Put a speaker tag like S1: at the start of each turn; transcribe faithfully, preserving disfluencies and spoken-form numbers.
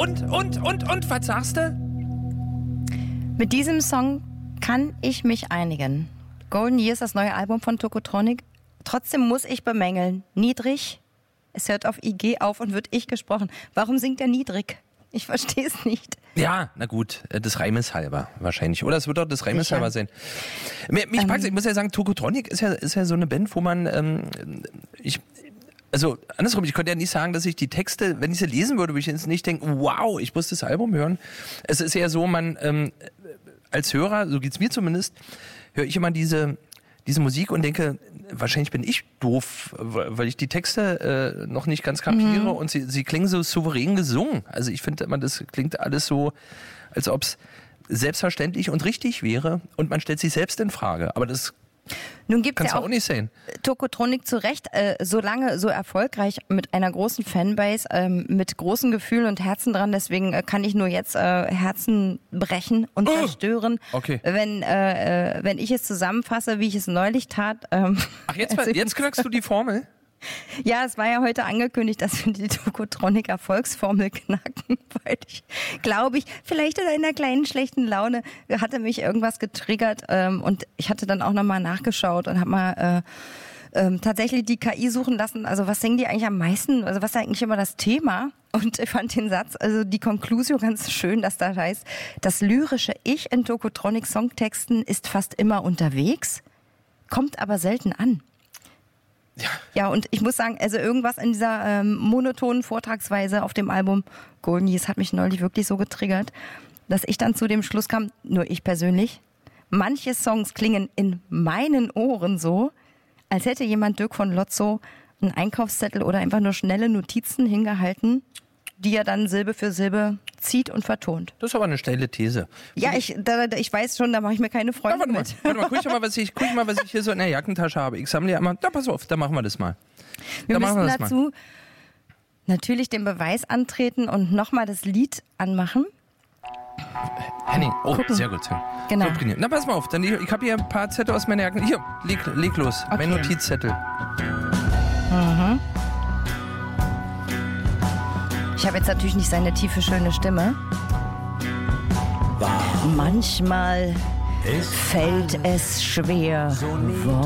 S1: und, und, und, und, was sagst du?
S2: Mit diesem Song kann ich mich einigen. Golden Years, das neue Album von Tokotronic. Trotzdem muss ich bemängeln, niedrig, es hört auf I G auf und wird ich gesprochen. Warum singt er niedrig? Ich verstehe es nicht.
S1: Ja, na gut, des Reimes halber wahrscheinlich. Oder es wird doch des Reimes
S2: Sicher.
S1: halber sein. Mich ähm, packt's, ich muss ja sagen, Tokotronic ist ja, ist ja so eine Band, wo man, ähm, ich, also andersrum, ich könnte ja nicht sagen, dass ich die Texte, wenn ich sie lesen würde, würde ich jetzt nicht denken, wow, ich muss das Album hören. Es ist ja so, man, ähm, als Hörer, so geht's mir zumindest, höre ich immer diese, diese Musik und denke, wahrscheinlich bin ich doof, weil ich die Texte äh, noch nicht ganz kapiere mhm. und sie, sie klingen so souverän gesungen. Also ich finde immer, das klingt alles so, als ob es selbstverständlich und richtig wäre und man stellt sich selbst in Frage. Aber das
S2: Nun gibt's
S1: kann's
S2: ja
S1: auch,
S2: auch
S1: nicht sein.
S2: Tokotronic zu Recht, äh, so lange, so erfolgreich, mit einer großen Fanbase, ähm, mit großen Gefühlen und Herzen dran. Deswegen äh, kann ich nur jetzt äh, Herzen brechen und
S1: oh.
S2: zerstören,
S1: okay.
S2: wenn, äh, wenn ich es zusammenfasse, wie ich es neulich tat. Ähm,
S1: Ach, jetzt, also jetzt knackst du die Formel?
S2: Ja, es war ja heute angekündigt, dass wir die Tokotronic Erfolgsformel knacken, weil ich, glaube ich, vielleicht in einer kleinen schlechten Laune hatte mich irgendwas getriggert ähm, und ich hatte dann auch nochmal nachgeschaut und habe mal äh, ähm, tatsächlich die K I suchen lassen, also was singen die eigentlich am meisten, also was ist eigentlich immer das Thema? Und ich fand den Satz, also die Conclusio ganz schön, dass da heißt, das lyrische Ich in Tokotronic Songtexten ist fast immer unterwegs, kommt aber selten an. Ja. ja, und ich muss sagen, also irgendwas in dieser ähm, monotonen Vortragsweise auf dem Album Golden Years hat mich neulich wirklich so getriggert, dass ich dann zu dem Schluss kam, nur ich persönlich, manche Songs klingen in meinen Ohren so, als hätte jemand Dirk von Lotzo einen Einkaufszettel oder einfach nur schnelle Notizen hingehalten, die er dann Silbe für Silbe zieht und vertont.
S1: Das ist aber eine steile These.
S2: Ja, ich, da, ich weiß schon, da mache ich mir keine Freunde
S1: ja, warte mal,
S2: mit.
S1: Warte mal, guck ich mal, was ich, guck mal, was ich hier so in der Jackentasche habe. Ich sammle ja immer, da pass auf, da machen wir das mal.
S2: Wir
S1: da
S2: müssen
S1: wir
S2: dazu mal. natürlich den Beweis antreten und nochmal das Lied anmachen.
S1: Henning, oh,
S2: Gucken.
S1: sehr gut. Sehr gut.
S2: Genau.
S1: So, na, pass mal auf, dann, ich, ich habe hier ein paar Zettel aus meiner Jacke. Hier, leg, leg los,
S2: Okay.
S1: mein Notizzettel.
S2: Mhm. Ich habe jetzt natürlich nicht seine tiefe, schöne Stimme. Manchmal fällt es schwer,